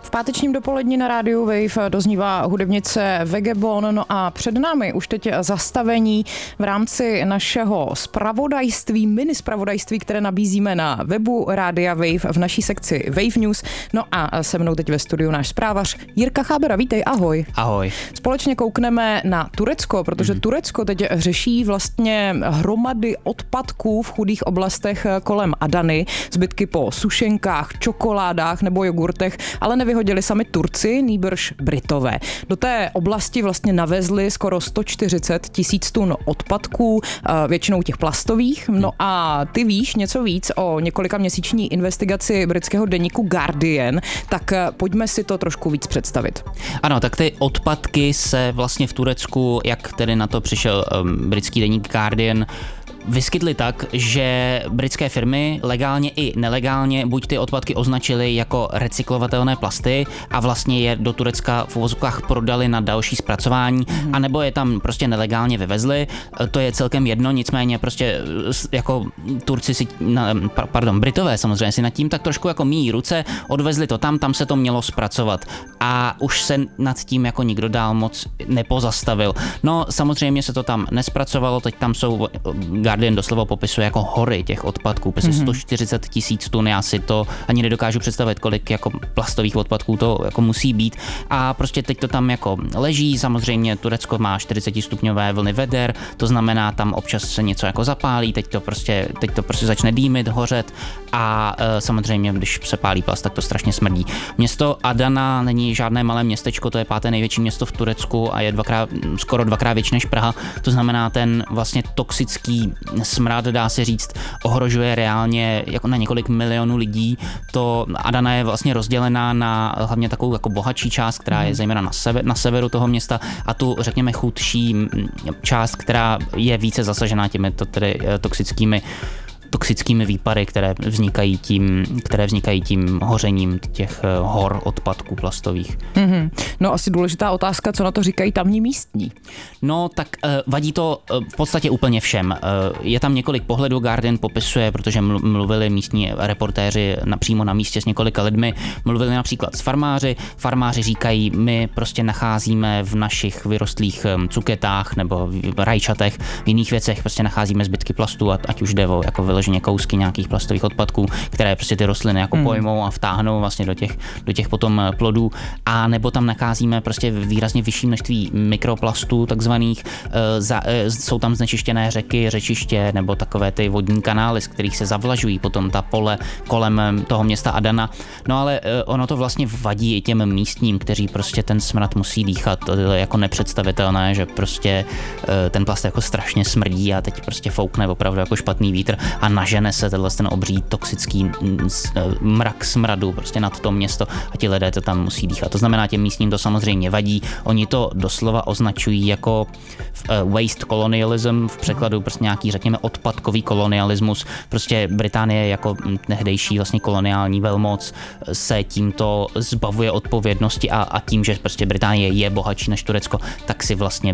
V pátečním dopoledni na rádiu Wave doznívá hudebnice Vegebon, no a před námi už teď zastavení v rámci našeho zpravodajství, mini zpravodajství, které nabízíme na webu Rádia Wave v naší sekci Wave News. No a se mnou teď ve studiu náš zprávař Jirka Chábera. Vítej, ahoj. Ahoj. Společně koukneme na Turecko, protože Turecko teď řeší vlastně hromady odpadků v chudých oblastech kolem Adany, zbytky po sušenkách, čokoládách nebo jogurtech, ale nevyhodili sami Turci, nýbrž Britové. Do té oblasti vlastně navezli skoro 140 000 tun odpadků, většinou těch plastových. No a ty víš něco víc o několika měsíční investigaci britského deníku Guardian, tak pojďme si to trošku víc představit. Ano, tak ty odpadky se vlastně v Turecku, jak tedy na to přišel britský deník Guardian, vyskytly tak, že britské firmy legálně i nelegálně buď ty odpadky označily jako recyklovatelné plasty a vlastně je do Turecka v uvozovkách prodali na další zpracování, anebo je tam prostě nelegálně vyvezli. To je celkem jedno, nicméně prostě jako Turci si, Britové samozřejmě si nad tím tak trošku jako míjí ruce, odvezli to tam se to mělo zpracovat a už se nad tím jako nikdo dál moc nepozastavil. No samozřejmě se to tam nespracovalo, teď tam jsou Guardian doslova popisuje jako hory těch odpadků, prostě 140 000 tun, já si to ani nedokážu představit, kolik jako plastových odpadků to jako musí být a prostě teď to tam jako leží, samozřejmě Turecko má 40stupňové vlny veder, to znamená tam občas se něco jako zapálí, teď to prostě začne dýmit, hořet a samozřejmě, když se pálí plast, tak to strašně smrdí. Město Adana není žádné malé městečko, to je 5. největší město v Turecku a je skoro dvakrát větší než Praha, to znamená ten vlastně toxický smrad, dá se říct, ohrožuje reálně jako na několik milionů lidí. To Adana je vlastně rozdělená na hlavně takovou jako bohatší část, která je zejména na severu toho města a tu řekněme chudší část, která je více zasažená těmito tedy toxickými výpary, které vznikají tím hořením těch hor odpadků plastových. No asi důležitá otázka, co na to říkají tamní místní. No tak vadí to v podstatě úplně všem. Je tam několik pohledů, Guardian popisuje, protože mluvili místní reportéři přímo na místě s několika lidmi, mluvili například s farmáři. Farmáři říkají, my prostě nacházíme v našich vyrostlých cuketách nebo rajčatech, v jiných věcech prostě nacházíme zbytky plastu, ať už jde o jako vyloženě kousky nějakých plastových odpadků, které prostě ty rostliny jako pojmou a vtáhnou vlastně do těch potom plodů, a nebo tam nacházíme prostě výrazně vyšší množství mikroplastů takzvaných, jsou tam znečištěné řeky, řečiště nebo takové ty vodní kanály, z kterých se zavlažují potom ta pole kolem toho města Adana. No ale ono to vlastně vadí i těm místním, kteří prostě ten smrad musí dýchat. To je jako nepředstavitelné, že prostě ten plast jako strašně smrdí a teď prostě foukne opravdu jako špatný vítr a nažene se ten obří toxický mrak smradu prostě nad to město a ti lidé to tam musí dýchat. To znamená, těm místním to samozřejmě vadí. Oni to doslova označují jako waste colonialism, v překladu prostě nějaký, řekněme, odpadkový kolonialismus. Prostě Británie jako tehdejší vlastně koloniální velmoc se tímto zbavuje odpovědnosti a tím, že prostě Británie je bohatší než Turecko, tak si vlastně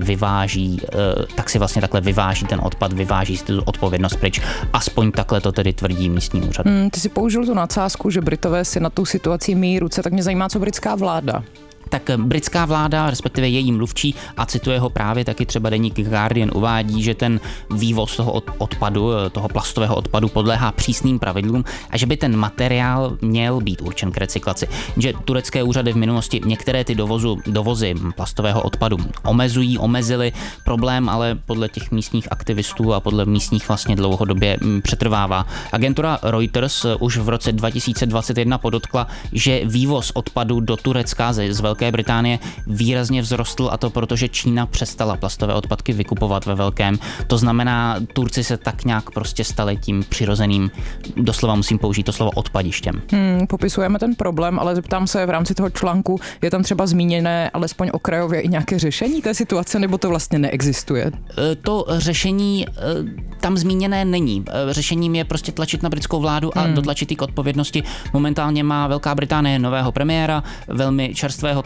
takhle vyváží ten odpad, vyváží tu odpovědnost pryč. Aspoň takhle to tedy tvrdí místní úřad. Ty si použil tu nadsázku, že Britové si na tu situaci míjí ruce, tak mě zajímá, co britská vláda. Tak britská vláda, respektive její mluvčí, a cituje ho právě taky třeba deník Guardian, uvádí, že ten vývoz toho odpadu, toho plastového odpadu podléhá přísným pravidlům a že by ten materiál měl být určen k recyklaci. Že turecké úřady v minulosti některé ty dovozy plastového odpadu omezily, problém ale podle těch místních aktivistů a podle místních vlastně dlouhodobě přetrvává. Agentura Reuters už v roce 2021 podotkla, že vývoz odpadu do Turecka z Velké Británie výrazně vzrostl, a to proto, že Čína přestala plastové odpadky vykupovat ve velkém. To znamená, Turci se tak nějak prostě stali tím přirozeným, doslova musím použít to slovo, odpadištěm. Popisujeme ten problém, ale zeptám se v rámci toho článku, je tam třeba zmíněné alespoň okrajově i nějaké řešení té situace, nebo to vlastně neexistuje? To řešení tam zmíněné není. Řešením je prostě tlačit na britskou vládu a dotlačit ji k odpovědnosti. Momentálně má Velká Británie nového premiéra, velmi čerstvého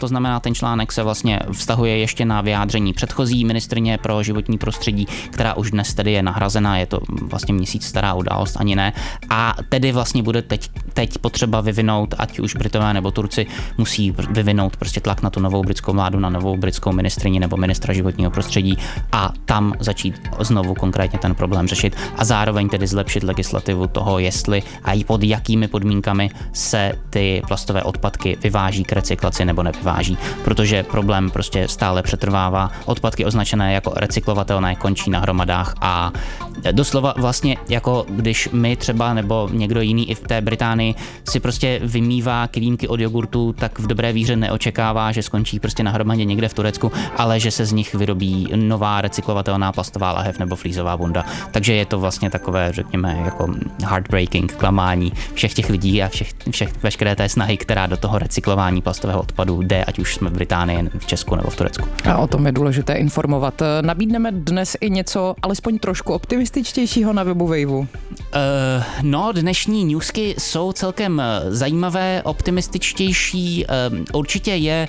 to znamená, ten článek se vlastně vztahuje ještě na vyjádření předchozí ministryně pro životní prostředí, která už dnes tedy je nahrazená, je to vlastně měsíc stará událost, ani ne. A tedy vlastně bude teď potřeba vyvinout, ať už Britové nebo Turci musí vyvinout prostě tlak na tu novou britskou vládu, na novou britskou ministryni nebo ministra životního prostředí a tam začít znovu konkrétně ten problém řešit a zároveň tedy zlepšit legislativu toho, jestli a i pod jakými podmínkami se ty plastové odpadky vyváží k recyklaci nebo nevyváží, protože problém prostě stále přetrvává. Odpadky označené jako recyklovatelné končí na hromadách a doslova vlastně jako když my třeba nebo někdo jiný i v té Británii si prostě vymývá klímky od jogurtu, tak v dobré víře neočekává, že skončí prostě na hromadě někde v Turecku, ale že se z nich vyrobí nová recyklovatelná plastová lahev nebo flízová bunda. Takže je to vlastně takové, řekněme, jako heartbreaking, klamání všech těch lidí a veškeré té snahy, která do toho recyklování plastového odpadu jde, ať už jsme v Británii, v Česku nebo v Turecku. A o tom je důležité informovat. Nabídneme dnes i něco alespoň trošku optimističtějšího na webu Waveu. No, dnešní newsky jsou celkem zajímavé, optimističtější. Určitě je...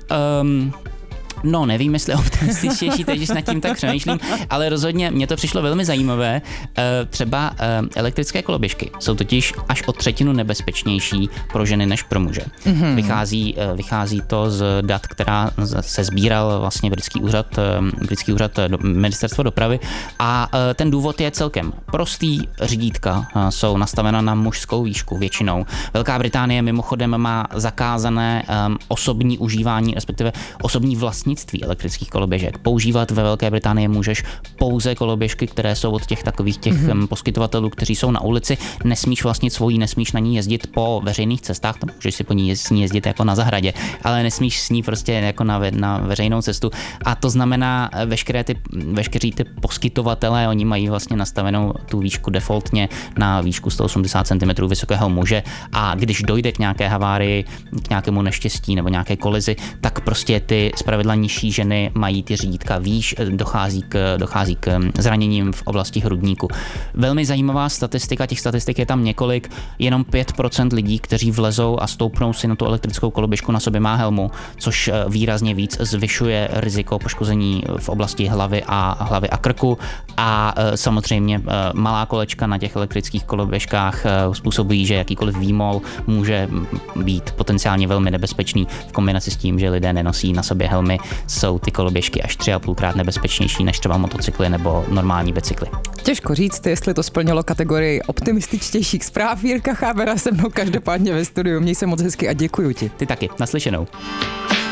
No, nevím, jestli optimističtější, teď, když nad tím tak přemýšlím, ale rozhodně mě to přišlo velmi zajímavé. Třeba elektrické koloběžky jsou totiž až o 1/3 nebezpečnější pro ženy než pro muže. Vychází to z dat, která se sbíral vlastně britský úřad ministerstva dopravy a ten důvod je celkem prostý. Řídítka jsou nastavena na mužskou výšku většinou. Velká Británie mimochodem má zakázané osobní užívání, respektive osobní vlastní elektrických koloběžek. Používat ve Velké Británii můžeš pouze koloběžky, které jsou od těch takových poskytovatelů, kteří jsou na ulici. Nesmíš vlastnit svojí, nesmíš na ní jezdit po veřejných cestách, tam můžeš si po ní s ní jezdit jako na zahradě, ale nesmíš s ní prostě jako na veřejnou cestu. A to znamená, veškeří ty poskytovatelé, oni mají vlastně nastavenou tu výšku defaultně na výšku 180 cm vysokého muže a když dojde k nějaké havárii, k nějakému neštěstí nebo nějaké kolizi, tak prostě ty zpravidla nižší ženy mají ty řídítka výš, dochází k zraněním v oblasti hrudníku. Velmi zajímavá statistika, těch statistik je tam několik, jenom 5% lidí, kteří vlezou a stoupnou si na tu elektrickou koloběžku, na sobě má helmu, což výrazně víc zvyšuje riziko poškození v oblasti hlavy a krku a samozřejmě malá kolečka na těch elektrických koloběžkách způsobují, že jakýkoliv výmol může být potenciálně velmi nebezpečný v kombinaci s tím, že lidé nenosí na sobě helmy, jsou ty koloběžky až 3,5krát nebezpečnější než třeba motocykly nebo normální bicykly. Těžko říct, jestli to splnilo kategorii optimističtějších zpráv. Jirka Chábera se mnou každopádně ve studiu. Měj se moc hezky a děkuju ti. Ty taky. Naslyšenou.